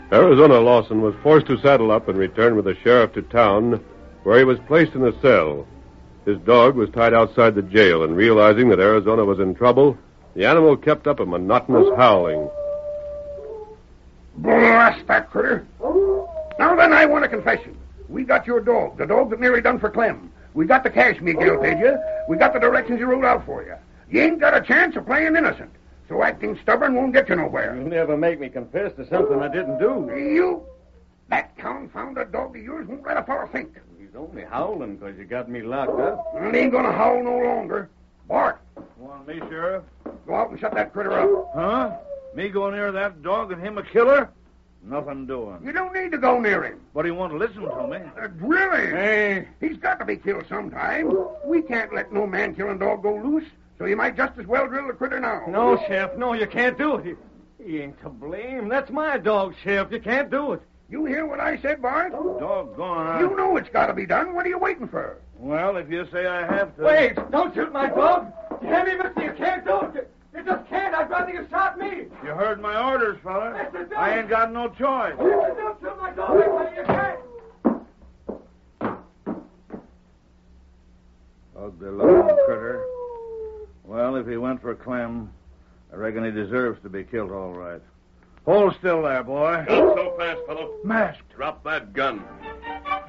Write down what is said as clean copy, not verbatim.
Arizona Lawson was forced to saddle up and return with the sheriff to town, where he was placed in a cell. His dog was tied outside the jail, and realizing that Arizona was in trouble, the animal kept up a monotonous howling. Blast that critter. Now then, I want a confession. We got your dog, the dog that nearly done for Clem. We got the cash Miguel paid you. We got the directions he wrote out for you. You ain't got a chance of playing innocent. So acting stubborn won't get you nowhere. You'll never make me confess to something I didn't do. You? That confounded dog of yours won't let a fellow think. He's only howling because you got me locked up. And he ain't gonna howl no longer. Bart. Want me, Sheriff? Go out and shut that critter up. Huh? Me go near that dog and him a killer? Nothing doing. You don't need to go near him. But he won't listen to me. Really? Hey. He's got to be killed sometime. We can't let no man-killing dog go loose, so you might just as well drill the critter now. No, Sheriff, no, you can't do it. He ain't to blame. That's my dog, Sheriff. You can't do it. You hear what I said, Bart? Doggone. You know it's got to be done. What are you waiting for? Well, if you say I have to... Wait! Don't shoot my dog! You hear me, mister? You can't do it! You just can't! I'd rather you shot me! You heard my orders, fella. Mister, don't! I ain't got no choice. Mister, don't shoot my dog! I tell you, you can't! Ugly looking critter. Well, if he went for Clem, I reckon he deserves to be killed all right. Hold still there, boy. Not so fast, fellow. Masked. Drop that gun.